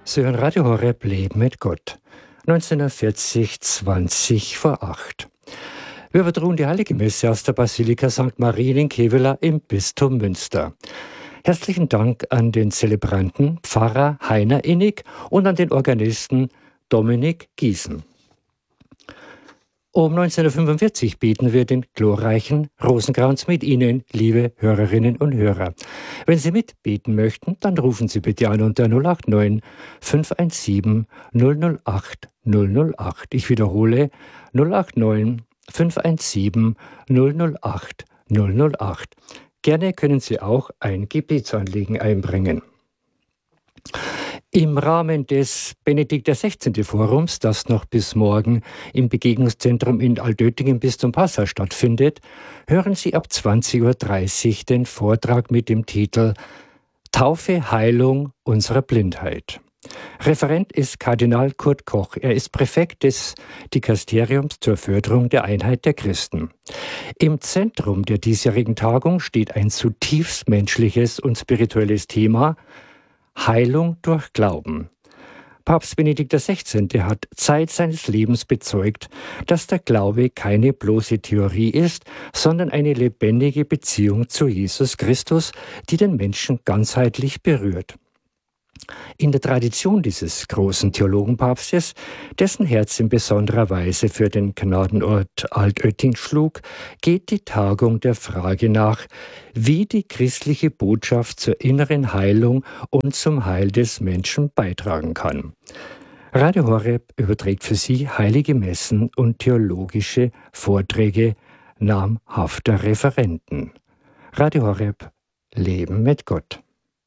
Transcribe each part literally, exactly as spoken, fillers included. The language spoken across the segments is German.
Sie hören Radio Horeb Leben mit Gott. neunzehnhundertvierzig, zwanzig vor acht. Wir übertrugen die Heilige Messe aus der Basilika Sankt Marien in Kevela im Bistum Münster. Herzlichen Dank an den Zelebranten Pfarrer Heiner Innig und an den Organisten Dominik Giesen. Um neunzehnhundertfünfundvierzig beten wir den glorreichen Rosenkranz mit Ihnen, liebe Hörerinnen und Hörer. Wenn Sie mitbeten möchten, dann rufen Sie bitte an unter null acht neun, fünf eins sieben, null null acht, null null acht. Ich wiederhole null acht neun, fünf eins sieben, null null acht, null null acht. Gerne können Sie auch ein Gebetsanliegen einbringen. Im Rahmen des Benedikt der sechzehnten. Forums, das noch bis morgen im Begegnungszentrum in Altötting im Bistum Passau stattfindet, hören Sie ab zwanzig Uhr dreißig den Vortrag mit dem Titel Taufe, Heilung unserer Blindheit. Referent ist Kardinal Kurt Koch. Er ist Präfekt des Dikasteriums zur Förderung der Einheit der Christen. Im Zentrum der diesjährigen Tagung steht ein zutiefst menschliches und spirituelles Thema: Heilung durch Glauben. Papst Benedikt der sechzehnte. hat Zeit seines Lebens bezeugt, dass der Glaube keine bloße Theorie ist, sondern eine lebendige Beziehung zu Jesus Christus, die den Menschen ganzheitlich berührt. In der Tradition dieses großen Theologenpapstes, dessen Herz in besonderer Weise für den Gnadenort Altötting schlug, geht die Tagung der Frage nach, wie die christliche Botschaft zur inneren Heilung und zum Heil des Menschen beitragen kann. Radio Horeb überträgt für Sie heilige Messen und theologische Vorträge namhafter Referenten. Radio Horeb, Leben mit Gott.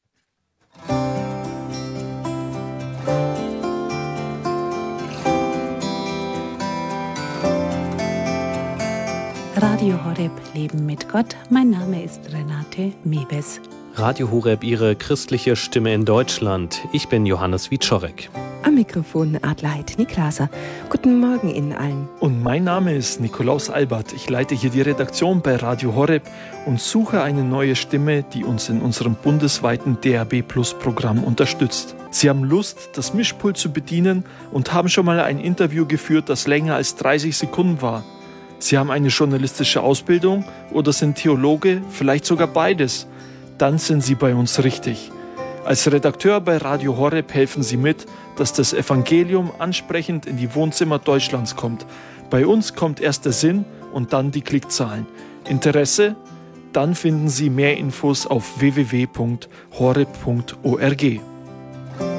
Radio Horeb Leben mit Gott. Mein Name ist Renate Mebes. Radio Horeb, Ihre christliche Stimme in Deutschland. Ich bin Johannes Wieczorek. Am Mikrofon Adelheid Niklaser. Guten Morgen Ihnen allen. Und mein Name ist Nikolaus Albert. Ich leite hier die Redaktion bei Radio Horeb und suche eine neue Stimme, die uns in unserem bundesweiten D A B Plus Programm unterstützt. Sie haben Lust, das Mischpult zu bedienen und haben schon mal ein Interview geführt, das länger als dreißig Sekunden war. Sie haben eine journalistische Ausbildung oder sind Theologe, vielleicht sogar beides. Dann sind Sie bei uns richtig. Als Redakteur bei Radio Horeb helfen Sie mit, dass das Evangelium ansprechend in die Wohnzimmer Deutschlands kommt. Bei uns kommt erst der Sinn und dann die Klickzahlen. Interesse? Dann finden Sie mehr Infos auf w w w punkt horeb punkt org.